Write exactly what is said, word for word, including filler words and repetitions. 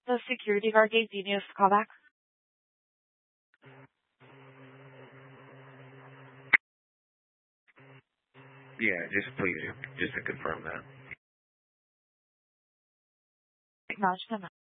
The security guard gave Genius a call back. Yeah, just please, just to confirm that. Acknowledge them.